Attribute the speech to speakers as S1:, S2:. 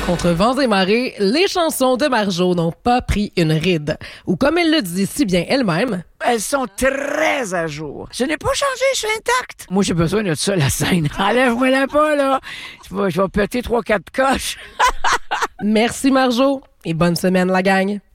S1: Contre vents et marées, les chansons de Marjo n'ont pas pris une ride. Ou comme elle le dit si bien elle-même,
S2: elles sont très à jour. Je n'ai pas changé, je suis intacte. Moi, j'ai besoin de ça, la scène. Enlève-moi-la pas, là. Je vais péter 3-4 coches.
S1: Merci Marjo et bonne semaine la gang.